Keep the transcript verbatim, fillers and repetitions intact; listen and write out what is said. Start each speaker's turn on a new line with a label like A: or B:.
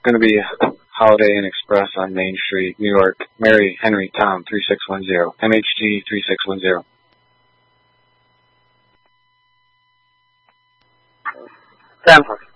A: going to be Holiday Inn Express on Main Street, New York. Mary Henry Tom three six one zero. M H G three six one zero.
B: Stanford.